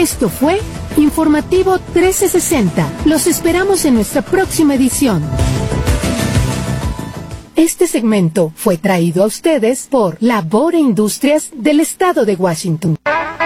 Esto fue Informativo 1360. Los esperamos en nuestra próxima edición. Este segmento fue traído a ustedes por Labor e Industrias del Estado de Washington.